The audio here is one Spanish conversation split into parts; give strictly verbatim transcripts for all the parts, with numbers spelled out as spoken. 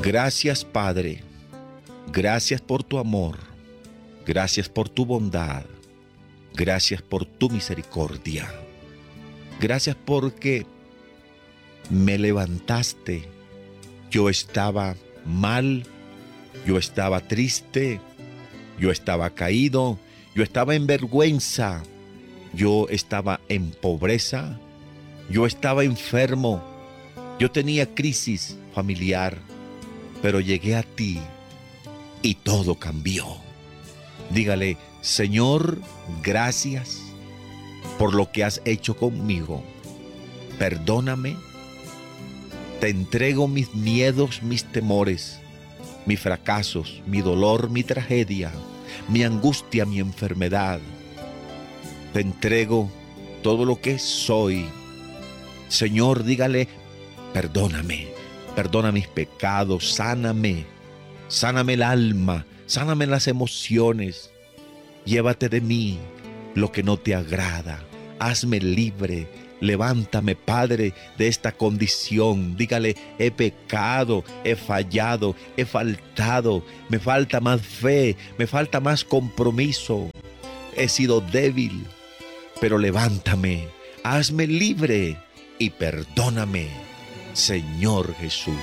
Gracias, Padre. Gracias por tu amor. Gracias por tu bondad. Gracias por tu misericordia. Gracias porque me levantaste. Yo estaba mal, yo estaba triste, yo estaba caído, yo estaba en vergüenza, yo estaba en pobreza, yo estaba enfermo, yo tenía crisis familiar, pero llegué a ti y todo cambió. Dígale: Señor, gracias por lo que has hecho conmigo. Perdóname. Te entrego mis miedos, mis temores, mis fracasos, mi dolor, mi tragedia, mi angustia, mi enfermedad. Te entrego todo lo que soy. Señor, dígale: perdóname, perdona mis pecados, sáname, sáname el alma, sáname las emociones. Llévate de mí lo que no te agrada, hazme libre. Levántame, Padre, de esta condición. Dígale: he pecado, he fallado, he faltado, me falta más fe, me falta más compromiso. He sido débil, pero levántame, hazme libre y perdóname, Señor Jesús.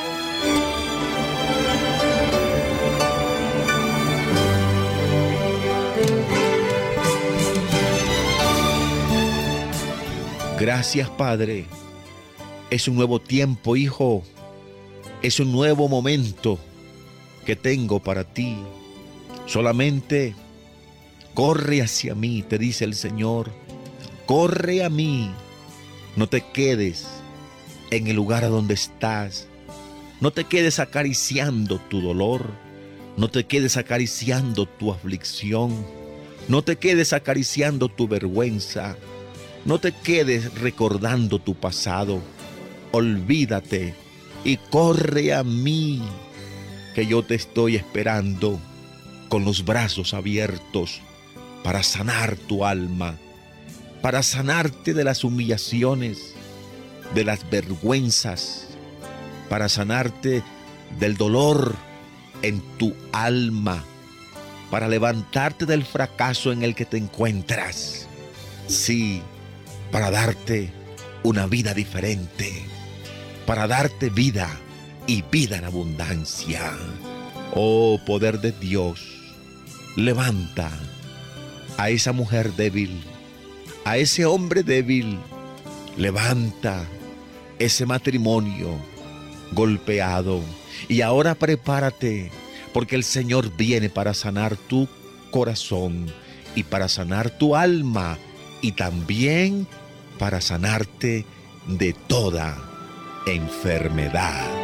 Gracias, Padre. Es un nuevo tiempo, hijo. Es un nuevo momento que tengo para ti. Solamente corre hacia mí, te dice el Señor. Corre a mí. No te quedes en el lugar donde estás. No te quedes acariciando tu dolor. No te quedes acariciando tu aflicción. No te quedes acariciando tu vergüenza. No te quedes recordando tu pasado. Olvídate y corre a mí, que yo te estoy esperando con los brazos abiertos para sanar tu alma, para sanarte de las humillaciones, de las vergüenzas, para sanarte del dolor en tu alma, para levantarte del fracaso en el que te encuentras. Sí, para darte una vida diferente, para darte vida y vida en abundancia. Oh, poder de Dios, levanta a esa mujer débil, a ese hombre débil. Levanta ese matrimonio golpeado. Y ahora prepárate, porque el Señor viene para sanar tu corazón y para sanar tu alma y también para sanarte de toda enfermedad.